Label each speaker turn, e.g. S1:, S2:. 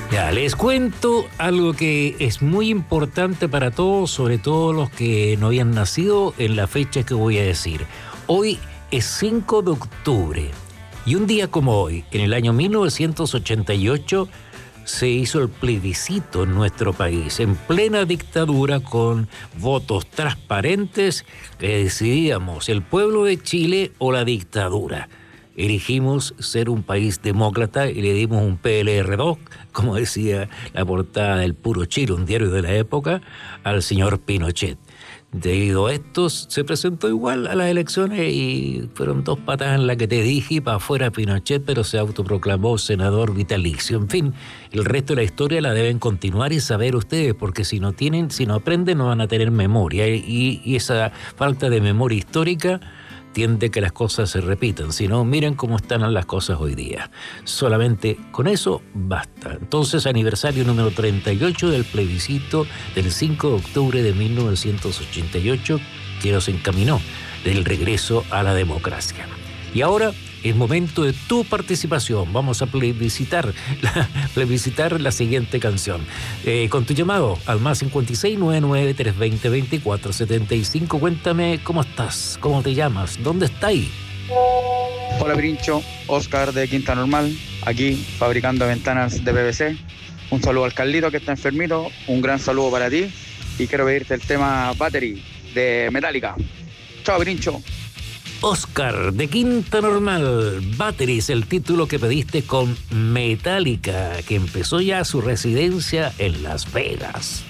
S1: Ya, les cuento algo que es muy importante para todos, sobre todo los que no habían nacido en la fecha que voy a decir. Hoy es 5 de octubre y un día como hoy, en el año 1988, se hizo el plebiscito en nuestro país, en plena dictadura, con votos transparentes que decidíamos el pueblo de Chile o la dictadura. Elegimos ser un país demócrata y le dimos un PLR2, como decía la portada del Puro Chile, un diario de la época, al señor Pinochet. Debido a esto, se presentó igual a las elecciones y fueron 2 patadas en la que te dije y para afuera Pinochet, pero se autoproclamó senador vitalicio. En fin, el resto de la historia la deben continuar y saber ustedes, porque si no aprenden no van a tener memoria y esa falta de memoria histórica tiende que las cosas se repitan. Si no, miren cómo están las cosas hoy día. Solamente con eso basta. Entonces, aniversario número 38 del plebiscito del 5 de octubre de 1988, que nos encaminó del regreso a la democracia. Y ahora es momento de tu participación. Vamos a plebiscitar la siguiente canción. Con tu llamado al más 56993202475. Cuéntame cómo estás, cómo te llamas, dónde estás.
S2: Hola Pirincho, Oscar de Quinta Normal, aquí fabricando ventanas de PVC. Un saludo al Carlito que está enfermito, un gran saludo para ti y quiero pedirte el tema Battery de Metallica. Chao Pirincho.
S1: Oscar de Quinta Normal, Battery es el título que pediste con Metallica, que empezó ya su residencia en Las Vegas.